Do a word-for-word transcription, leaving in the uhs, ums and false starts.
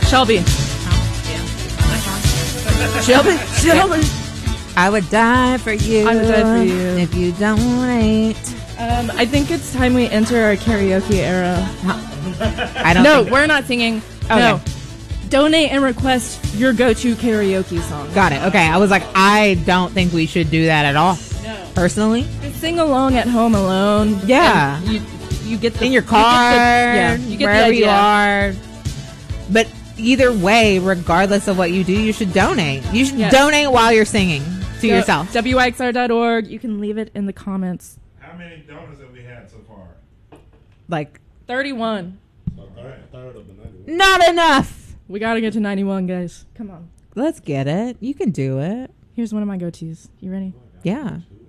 Shelby. Shelby. Shelby. I would die for you. I would die for you. If you donate. Um, I think it's time we enter our karaoke era. I don't No, think we're not singing. Okay. No. Donate and request your go-to karaoke song. Got it. Okay. I was like, I don't think we should do that at all. No. Personally. Just sing along at home alone. Yeah. And You, you get the, In your you car. get the, yeah, you get wherever the idea. you are. But either way, regardless of what you do, you should donate. You should Yes. donate while you're singing to Go- yourself. W I X R dot org. You can leave it in the comments. How many donors have we had so far? Like, thirty-one. A third, a third of the ninety-one. not enough. We gotta get to ninety-one, guys. Come on. Let's get it. You can do it. Here's one of my go-tos. You ready? Yeah.